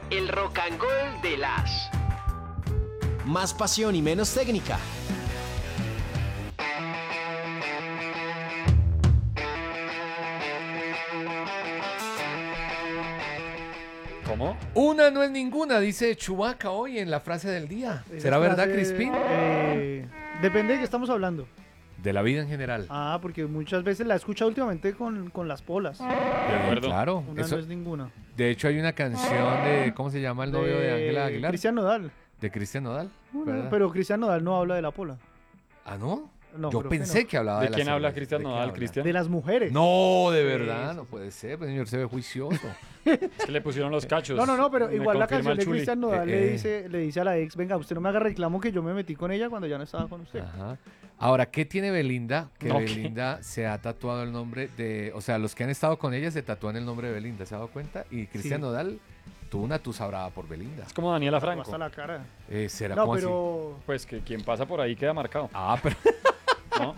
El Rock and Roll de las. Más pasión y menos técnica. ¿Cómo? Una no es ninguna, dice Chewbacca hoy en la frase del día. Esa ¿Será verdad, frase, Crispín? Depende de qué estamos hablando. De la vida en general. Ah, porque muchas veces la he escuchado últimamente con las polas. De acuerdo. Claro. Una Eso- no es ninguna. de hecho, hay una canción de, ¿cómo se llama el novio de Ángela Aguilar? Cristian Nodal. De Cristian Nodal. Bueno, ¿verdad? pero Cristian Nodal no habla de la pola. ¿Ah, no? No, Yo creo que pensé no. que hablaba ¿De de la quién habla cerveza. Cristian ¿De qué Nodal, habla? Cristian? De las mujeres. No, de Sí, verdad, sí, no sí. puede ser, pues, señor se ve juicioso. Es que le pusieron los cachos. No, pero Me igual la confirma canción el de Chuli. Cristian Nodal Eh, le dice a la ex, venga, usted no me haga reclamo que yo me metí con ella cuando ya no estaba con usted. Ajá. Ahora, ¿qué tiene Belinda? Que Ok. Belinda se ha tatuado el nombre de... O sea, los que han estado con ella se tatúan el nombre de Belinda, ¿se ha dado cuenta? Y Cristian Sí. Nodal tuvo una tusa brava por Belinda. Es como Daniela Hasta Franco. la cara. ¿Será No, como así? pero... Pues que quien pasa por ahí queda marcado. Ah, pero, ¿No?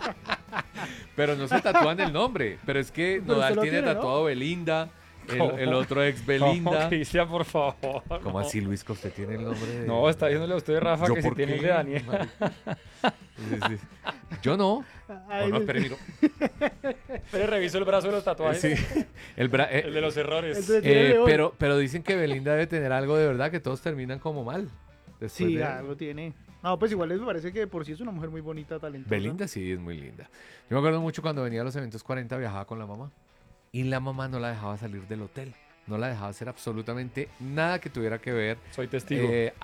pero no se tatúan el nombre. Pero es que Pero Nodal usted lo tiene tiene, ¿no? tatuado Belinda, ¿Cómo? el otro ex No, Belinda. Cristian, por favor. ¿Cómo no. así, Luis, que usted tiene el nombre de... No, está diciéndole a usted, Rafa, ¿Yo que si por tiene el qué, de Daniel. marica? Sí, sí. Yo no. Ay, O no, espere, miro. Pero reviso el brazo de los tatuajes. Sí. El bra- El de los errores. Entonces, tiene león. pero dicen que Belinda debe tener algo de verdad, que todos terminan como mal. Después Sí, de- algo tiene. No, pues igual me parece que de por sí es una mujer muy bonita, talentosa. Belinda sí es muy linda. Yo me acuerdo mucho cuando venía a los eventos 40, viajaba con la mamá. Y la mamá no la dejaba salir del hotel. No la dejaba hacer absolutamente nada que tuviera que ver Soy testigo.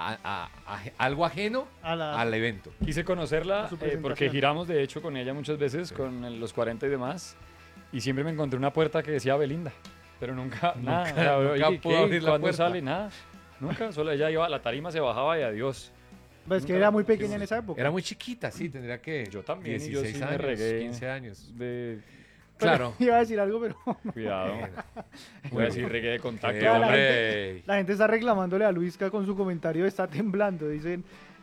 algo ajeno A la- al evento. Quise conocerla a su porque presentación. giramos, de hecho, con ella muchas veces, con los 40 y demás. Y siempre me encontré una puerta que decía Belinda. Pero nunca, nada. O sea, nunca oye, pudo ¿qué? abrir la ¿Cuándo puerta? sale? Nada. Nunca. Solo ella iba a la tarima, se bajaba y adiós. Pues es que Nunca- era muy pequeña en esa época. Era muy chiquita, sí, tendría que Yo también, y yo 16 sí me años, regué. 15 años. De... Claro. Iba a decir algo, pero Cuidado. Bueno. Voy a decir reggae de contacto. Eh, hombre. hombre. la gente está reclamándole a Luisca con su comentario, está temblando. Dicen,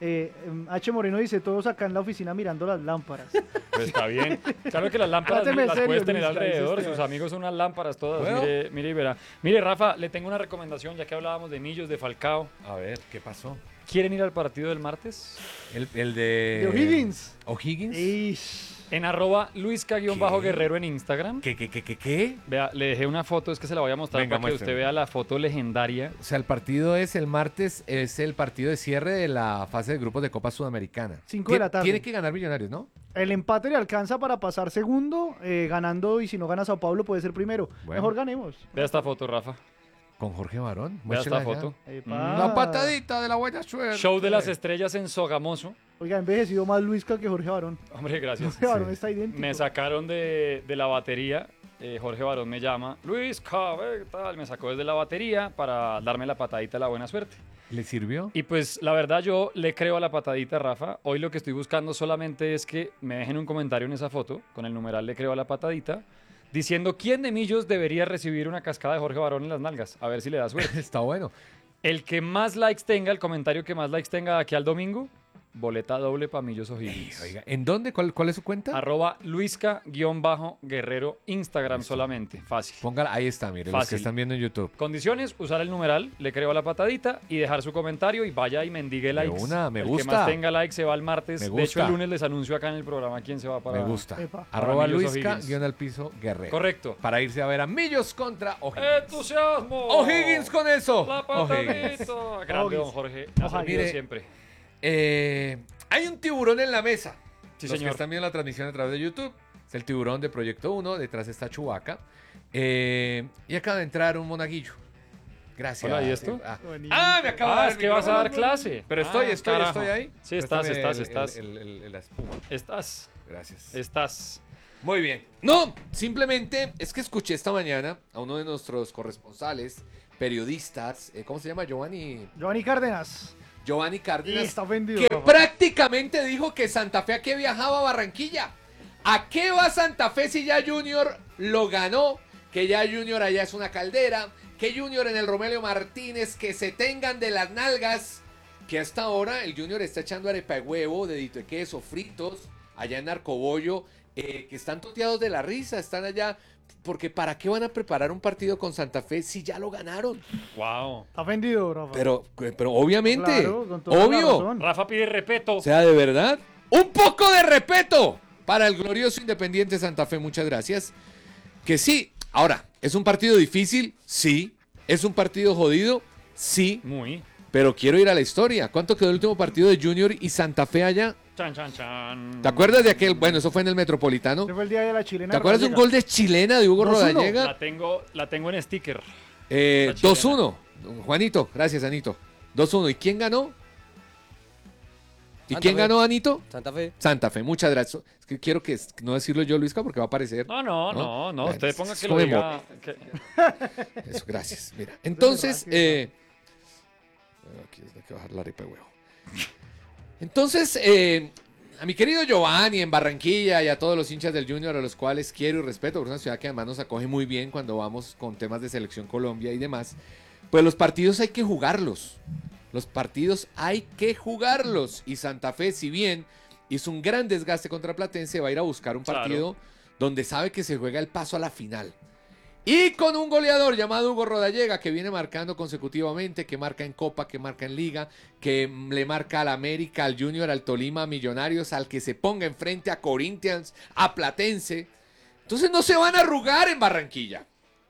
H. Moreno dice, todos acá en la oficina mirando las lámparas. Pues está bien. Claro que las lámparas Tráteme en las serio, puedes tener Luisca, dice alrededor. Esteban. Sus amigos son unas lámparas todas. Bueno. Mire, mire y verá. Mire, Rafa, le tengo una recomendación, ya que hablábamos de Millos, de Falcao. A ver, ¿qué pasó? ¿Quieren ir al partido del martes? El de... De O'Higgins. ¿O'Higgins? Ish. En @luisca_guerrero en Instagram. ¿Qué? Vea, le dejé una foto, es que se la voy a mostrar Venga, para que muéstrame. usted vea la foto legendaria. O sea, el partido es el martes, es el partido de cierre de la fase de grupos de Copa Sudamericana. 5 de la tarde. Tiene que ganar Millonarios, ¿no? El empate le alcanza para pasar segundo, ganando, y si no gana Sao Paulo puede ser primero. Bueno. Mejor ganemos. Vea esta foto, Rafa. Con Jorge Barón. Vea esta Muéstrela allá. foto. Epa. La patadita de la buena suerte. Show de las estrellas en Sogamoso. Oiga, ha envejecido más Luisca que Jorge Barón. Hombre, gracias. Jorge Barón está idéntico. Me sacaron de la batería. Jorge Barón me llama. Luis, ¿qué tal? Me sacó desde la batería para darme la patadita de la buena suerte. ¿Le sirvió? Y pues la verdad yo le creo a la patadita, Rafa. Hoy lo que estoy buscando solamente es que me dejen un comentario en esa foto con el numeral le creo a la patadita, diciendo quién de Millos debería recibir una cascada de Jorge Barón en las nalgas. A ver si le da suerte. Está bueno. El que más likes tenga, el comentario que más likes tenga de aquí al domingo, boleta doble para Millos O'Higgins. Oiga, ¿en dónde? ¿Cuál es su cuenta? @luisca_guerrero Instagram solamente. Fácil. Póngala, ahí está, mire, los que Fácil. están viendo en YouTube. Condiciones, usar el numeral, le creo a la patadita y dejar su comentario y vaya y mendigue likes. una, me el gusta. que más tenga likes se va el martes. Me De hecho, gusta. el lunes les anuncio acá en el programa quién se va para... Me gusta. Epa. Arroba Millos Luisca, O'Higgins. guión al piso, Guerrero. Correcto. Para irse a ver a Millos contra O'Higgins. ¡Entusiasmo! O'Higgins con eso. ¡La O'Higgins. patadita! Grande, don Jorge. Ha Ojalá. servido Mire, siempre. Hay un tiburón en la mesa. Sí, Los señor. que están viendo la transmisión a través de YouTube. Es el tiburón de Proyecto 1. Detrás está Chewbacca. Y acaba de entrar un monaguillo. Gracias. Hola, ¿y esto? Bonito. Me acaba de dar Es el que vas a micrófono. dar clase. Pero Carajo. estoy ahí. Sí, estás. Préstame la espuma. Estás. Gracias. Muy bien. No, simplemente es que escuché esta mañana a uno de nuestros corresponsales, periodistas, ¿cómo se llama? Giovanni Cárdenas. Giovanni Y Cárdenas, está ofendido. que prácticamente dijo que Santa Fe a qué viajaba a Barranquilla. ¿A qué va Santa Fe si ya Junior lo ganó? Que ya Junior allá es una caldera. Que Junior en el Romelio Martínez, que se tengan de las nalgas. Que hasta ahora el Junior está echando arepa de huevo, dedito de queso, fritos, allá en Narcobollo, que están toteados de la risa, están allá porque ¿para qué van a preparar un partido con Santa Fe si ya lo ganaron? Wow. Está ofendido, Rafa. Pero obviamente, Claro, con toda la obvio. razón. Rafa pide respeto. O sea, de verdad, un poco de respeto para el glorioso Independiente Santa Fe. Muchas gracias. Que sí, ahora, ¿es un partido difícil? Sí. ¿Es un partido jodido? Sí. Muy. Pero quiero ir a la historia. ¿Cuánto quedó el último partido de Junior y Santa Fe allá? Chan, chan, chan. ¿Te acuerdas de aquel? Bueno, eso fue en el Metropolitano. Ese fue el día de la chilena. ¿Te acuerdas de un gol de chilena de Hugo 2-1. Rodallega? La tengo en sticker. 2-1. Juanito, gracias, Anito. 2-1. ¿Y quién ganó? ¿Y Santa quién Fe. ganó, Anito? Santa Fe. Santa Fe, muchas gracias. Es que quiero que no decirlo yo, Luisca, porque va a aparecer. No. Bueno, Usted ponga es que lo como diga. Eso, gracias. Mira, entonces, aquí hay que bajar la ripa de huevo. Entonces, a mi querido Giovanni en Barranquilla y a todos los hinchas del Junior, a los cuales quiero y respeto, porque es una ciudad que además nos acoge muy bien cuando vamos con temas de Selección Colombia y demás, pues los partidos hay que jugarlos. Los partidos hay que jugarlos. Y Santa Fe, si bien hizo un gran desgaste contra Platense, va a ir a buscar un partido donde sabe que se juega el paso a la final. Y con un goleador llamado Hugo Rodallega, que viene marcando consecutivamente, que marca en Copa, que marca en Liga, que le marca al América, al Junior, al Tolima, a Millonarios, al que se ponga enfrente a Corinthians, a Platense. Entonces no se van a arrugar en Barranquilla.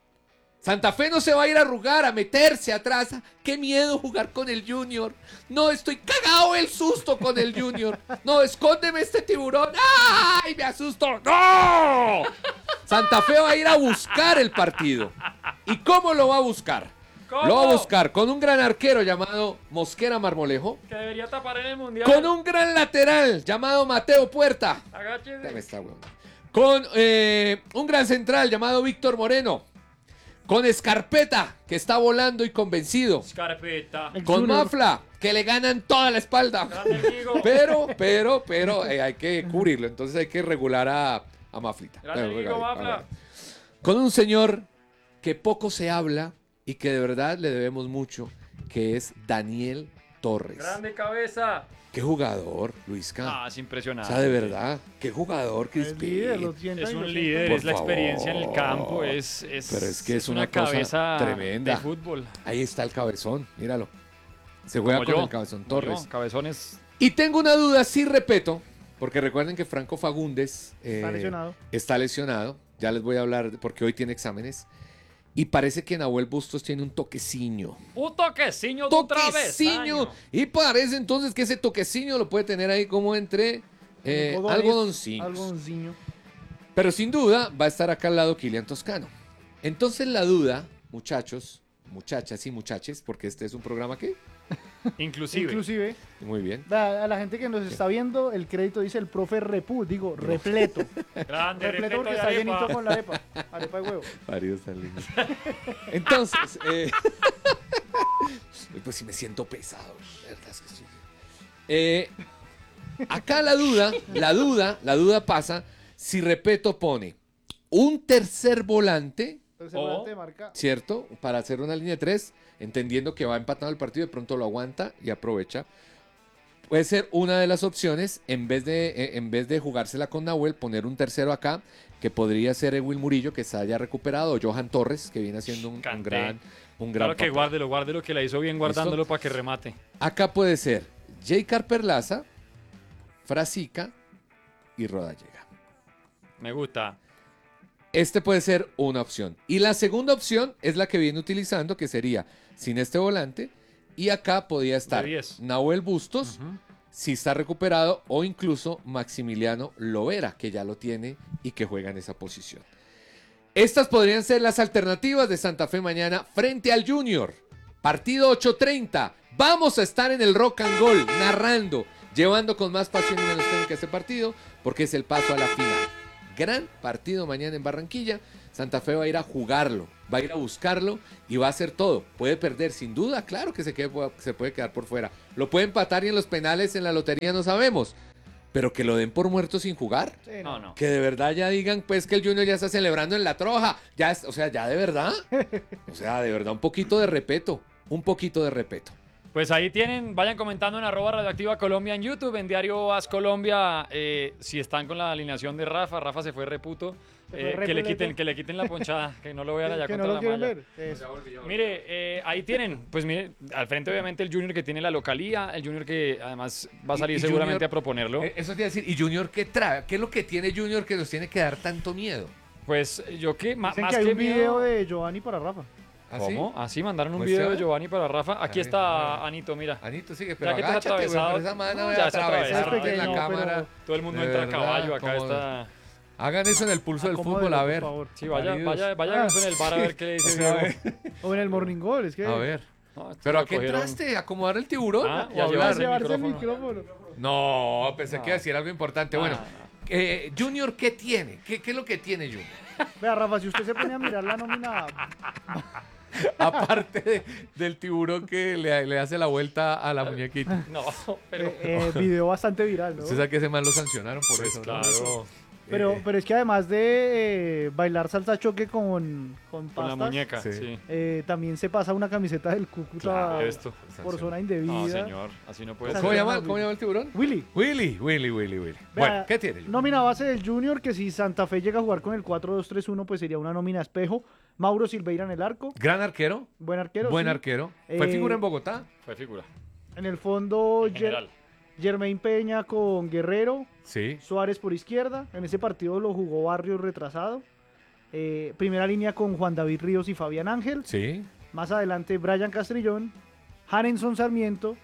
Santa Fe no se va a ir a arrugar, a meterse atrás. ¡Qué miedo jugar con el Junior! No, estoy cagado el susto con el Junior. No, escóndeme este tiburón. ¡Ay, me asusto! ¡No! Santa Fe va a ir a buscar el partido. ¿Y cómo lo va a buscar? ¿Cómo? Lo va a buscar con un gran arquero llamado Mosquera Marmolejo. Que debería tapar en el mundial. Con un gran lateral llamado Mateo Puerta. Agáchese. Dame esta, huevón. Con un gran central llamado Víctor Moreno. Con Escarpeta, que está volando y convencido. Escarpeta. El Con Junior. Mafla, que le ganan toda la espalda. Grande Vigo. Pero hay que cubrirlo. Entonces hay que regular a Maflita. Grande Vigo, Mafla. Con un señor que poco se habla y que de verdad le debemos mucho, que es Daniel Torres. Grande cabeza. Qué jugador, Luisca. Ah, es O impresionante. sea, de verdad, qué jugador, El líder, Crispín. lo sienta Es y lo un sienta. líder, Por es la experiencia en el favor. campo, Pero es que es una cosa cabeza tremenda. de fútbol. Ahí está el cabezón, míralo. Se juega Como con yo. el cabezón Como Torres. yo, cabezones. Y tengo una duda, sí repito, porque recuerden que Franco Fagundes Está lesionado. está lesionado. Ya les voy a hablar porque hoy tiene exámenes. Y parece que Nahuel Bustos tiene un toqueciño. Un toqueciño de un Toqueciño. travesaño. Y parece entonces que ese toqueciño lo puede tener ahí como entre algodoncillos. Algodoncillo. Pero sin duda va a estar acá al lado Kilian Toscano. Entonces la duda, muchachos, muchachas y muchaches, porque este es un programa que... Inclusive, Muy bien. a la gente que nos está viendo, el crédito dice el profe Repú, digo, repleto. Grande, Repleto porque de está arepa. llenito con la arepa. Arepa de huevo. Varios tan lindos. Entonces, pues sí me siento pesado, ¿verdad? Es que sí. Acá la duda pasa si Repeto pone un tercer volante, Entonces, O- volante de marca. ¿cierto? Para hacer una línea de 3, entendiendo que va empatando el partido, de pronto lo aguanta y aprovecha. Puede ser una de las opciones, en vez de jugársela con Nahuel, poner un tercero acá, que podría ser Ewil Murillo, que está ya recuperado, o Johan Torres, que viene haciendo un Canté. gran Claro que papel. guárdelo, que la hizo bien guardándolo para que remate. Acá puede ser J. Perlaza, Frasica y Rodallega. Me gusta. Este puede ser una opción. Y la segunda opción es la que viene utilizando, que sería sin este volante. Y acá podía estar De 10. Nahuel Bustos, si está recuperado, o incluso Maximiliano Lovera, que ya lo tiene y que juega en esa posición. Estas podrían ser las alternativas de Santa Fe mañana frente al Junior. Partido 8:30. Vamos a estar en el Rock and Roll narrando, llevando con más pasión y menos técnica este partido, porque es el paso a la final. Gran partido mañana en Barranquilla. Santa Fe va a ir a jugarlo, va a ir a buscarlo y va a hacer todo. Puede perder, sin duda, claro que se puede quedar por fuera. Lo puede empatar y en los penales, en la lotería no sabemos. Pero que lo den por muerto sin jugar. Sí, No. Que de verdad ya digan, pues, que el Junior ya está celebrando en la troja. Ya o sea, ya de verdad. O sea, de verdad, un poquito de respeto. Un poquito de respeto. Pues ahí tienen, vayan comentando en @Radioactiva Colombia en YouTube, en Diario As Colombia, si están con la alineación de Rafa. Rafa se fue reputo. Que le quiten la ponchada, que no lo vean allá que contra no lo la quieren malla. ver. Eso. Mire, ahí tienen, pues mire, al frente obviamente el Junior que tiene la localía, el Junior que además va a salir Y seguramente Junior, a proponerlo. Eso te iba a decir, ¿y Junior qué trae? ¿Qué es lo que tiene Junior que nos tiene que dar tanto miedo? Pues yo que más Dicen que hay que un video miedo. de Giovanni para Rafa. ¿Así? ¿Cómo? Así mandaron un ¿Muestra? video de Giovanni para Rafa. Aquí Ahí, está ahí. Anito, mira. Anito, sigue, pero Ya que te has agáchate, güey, atravesado. por esa mano No, voy ya a se atravesarte atravesó. en la Pequeño, cámara. pero Todo el mundo De entra a verdad, caballo, acá como- está. Hagan eso en el pulso del Acomódelo, fútbol, a por ver. favor. Sí, vaya Ah. en el bar a ver qué le dice. A ver. O en el Morning Goal, es que... A ver. No, esto ¿Pero lo a qué cogieron. entraste? ¿A acomodar el tiburón? Ah, ¿O ya a llevas hablar? el Llevarse el micrófono. micrófono. No, pensé que iba a decir algo importante. Bueno, Ah. Junior, ¿qué tiene? ¿Qué es lo que tiene Junior? Vea, Rafa, si usted se pone a mirar la nómina, Aparte del tiburón que le hace la vuelta a la muñequita. No, pero. video bastante viral, ¿no? Usted sabe que ese man lo sancionaron por eso, ¿no? Claro. Pero es que además de bailar salsa choque con Con la pastas, muñeca, Sí. sí. también se pasa una camiseta del Cúcuta Claro, esto. por zona No, indebida. señor, así no puede Pues, ¿Cómo ser. llama el tiburón? Willy. Willy. Vea, Bueno, ¿qué tiene? Junior? Nómina base del Junior, que si Santa Fe llega a jugar con el 4-2-3-1, pues sería una nómina espejo. Mauro Silveira en el arco, Gran arquero. buen arquero. Buen sí. arquero. Fue Eh, figura en Bogotá. Fue figura. En el fondo, En general. Germain Peña con Guerrero, Sí. Suárez por izquierda. En ese partido lo jugó Barrios retrasado. Primera línea con Juan David Ríos y Fabián Ángel. Sí. Más adelante Brian Castrillón, Hanenson Sarmiento,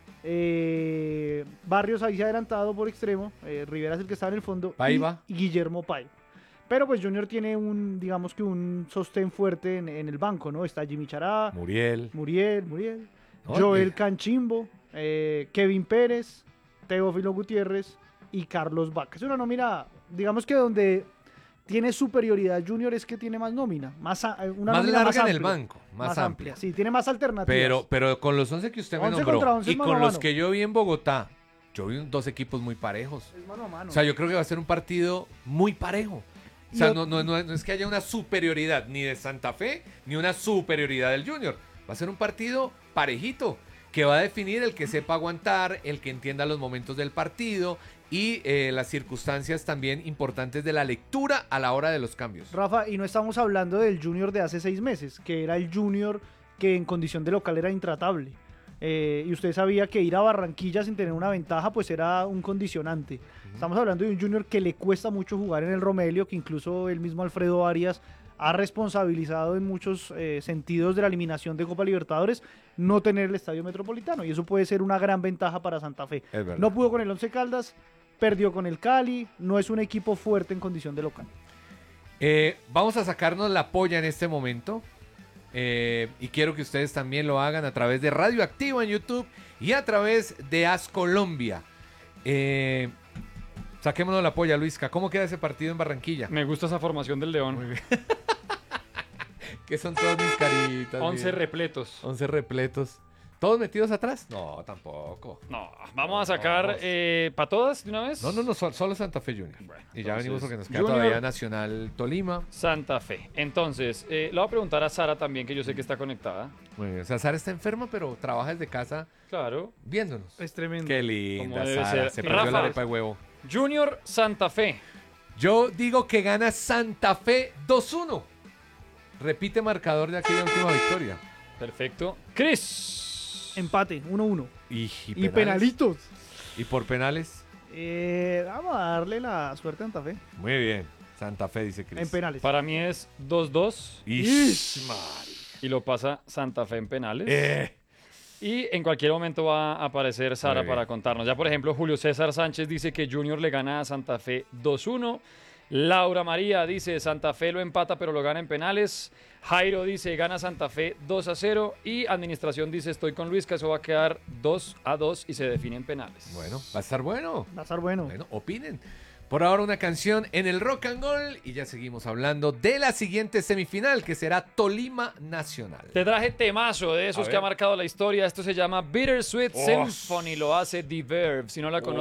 Barrios ahí se ha adelantado por extremo, Rivera es el que está en el fondo Paiva. y Guillermo Paiva. Pero pues Junior tiene digamos que un sostén fuerte en el banco, ¿no? Está Jimmy Chará, Muriel. Muriel, No, Joel y- Canchimbo, Kevin Pérez, Teófilo Gutiérrez y Carlos Vaca. Es una nómina, digamos que donde tiene superioridad Junior es que tiene más nómina, una Más nómina larga más en el amplia, banco. Más amplia. Sí, tiene más alternativas. Pero con los 11 que usted me 11 nombró contra 11 y mano con a los mano. que yo vi en Bogotá, yo vi dos equipos muy parejos. Es mano a mano. O sea, yo creo que va a ser un partido muy parejo. O Y sea, ot- no es que haya una superioridad ni de Santa Fe ni una superioridad del Junior. Va a ser un partido parejito que va a definir el que sepa aguantar, el que entienda los momentos del partido y las circunstancias también importantes de la lectura a la hora de los cambios. Rafa, y no estamos hablando del Junior de hace 6 meses, que era el Junior que en condición de local era intratable. Y usted sabía que ir a Barranquilla sin tener una ventaja pues era un condicionante. Estamos hablando de un Junior que le cuesta mucho jugar en el Romelio, que incluso el mismo Alfredo Arias ha responsabilizado en muchos sentidos de la eliminación de Copa Libertadores no tener el Estadio Metropolitano, y eso puede ser una gran ventaja para Santa Fe. Es verdad. No pudo con el Once Caldas, perdió con el Cali, no es un equipo fuerte en condición de local. Vamos a sacarnos la polla en este momento. Y quiero que ustedes también lo hagan a través de Radio Activo en YouTube y a través de As Colombia. Saquémonos la polla, Luisca. ¿Cómo queda ese partido en Barranquilla? Me gusta esa formación del León. Muy bien. Que son todas mis caritas. 11 miren. repletos. 11 repletos. ¿Todos metidos atrás? No, tampoco. No, vamos a sacar para todas de una vez. No, solo Santa Fe Junior. Bueno, Y ya entonces, venimos porque nos queda Junior- todavía Nacional Tolima. Santa Fe. Entonces, le voy a preguntar a Sara también, que yo sé que está conectada. Muy bien. O sea, Sara está enferma, pero trabaja desde casa Claro. viéndonos. Es tremendo. Qué linda, Como debe Sara. ser. Se perdió Rafa. la arepa de huevo. Junior Santa Fe. Yo digo que gana Santa Fe 2-1. Repite marcador de aquella última victoria. Perfecto. Chris. Empate, 1-1. Y Y penalitos. ¿Y por penales? Vamos a darle la suerte a Santa Fe. Muy bien. Santa Fe, dice Cris. En penales. Para mí es 2-2 Ish, madre. y lo pasa Santa Fe en penales. Eh. Y en cualquier momento va a aparecer Sara Muy bien. para contarnos. Ya, por ejemplo, Julio César Sánchez dice que Junior le gana a Santa Fe 2-1. Laura María dice Santa Fe lo empata pero lo gana en penales. Jairo dice gana Santa Fe 2-0. Y Administración dice estoy con Luis, que eso va a quedar 2-2 y se define en penales. Bueno, va a estar bueno. Va a estar bueno. Bueno, opinen. Por ahora una canción en el Rock and Roll y ya seguimos hablando de la siguiente semifinal que será Tolima Nacional. Te traje temazo de esos A que ha ver. marcado la historia. Esto se llama Bittersweet Oh. Symphony. Lo hace The Verve. Si no la conoces,